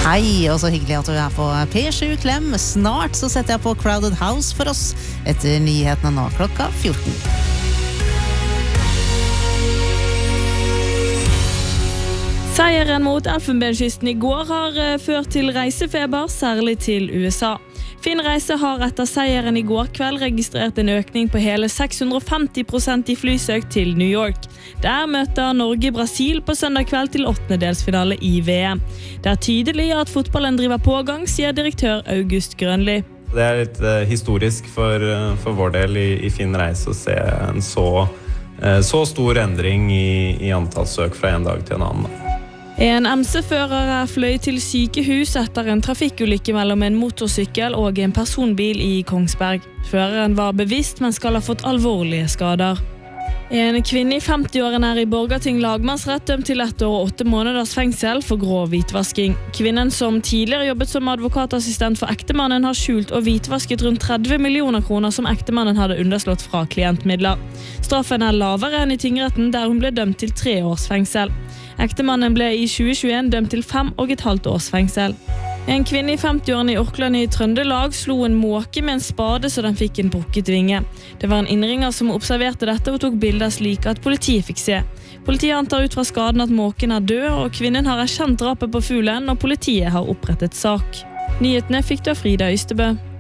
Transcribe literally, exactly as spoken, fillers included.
Hei, og så hyggelig at du er på P sju Klem. Snart så setter jeg på Crowded House for oss etter nyhetene nå klokka fjorten. Seieren mot Elfenbenskysten i går har ført til reisefeber, særlig til U S A. Finn Reise har etter seieren i går kveld registrert en økning på hele seks hundre og femti prosent i flysøk til New York. Der møter Norge Brasil på søndag kveld til åttendedelsfinale i V M. Det er tydelig at fotballen driver pågang, sier direktør August Grønli. Det er litt uh, historisk for, uh, for vår del i, i Finn Reise å se en så, uh, så stor endring i, i antall søk fra en dag til en annen. En M C-fører er fløy til sykehus etter en trafikkulykke mellom en motorsykkel og en personbil i Kongsberg. Føreren var bevisst, men skal ha fått alvorlige skader. En kvinne i femti-årene er i Borgarting lagmannsrett dømt til ett år og åtte måneders fengsel for grov hvitvasking. Kvinnen som tidligere jobbet som advokatassistent for ektemannen har skjult og hvitvasket rundt tretti millioner kroner som ektemannen hadde underslått fra klientmidler. Straffen er lavere enn i tingretten der hun ble dømt til tre års fengsel. Ektemannen ble i tjue tjueen dømt til fem og et halvt års fengsel. En kvinne i femti-årene i Orkland i Trøndelag slo en måke med en spade så den fikk en brukket vinge. Det var en innringer som observerte dette og tok bilder slik at politiet fikk se. Politiet antar ut fra skaden at måken er død, og kvinnen har erkjent drapet på fuglen, og politiet har opprettet sak. Nyhetene fikk du av Frida Ystebø.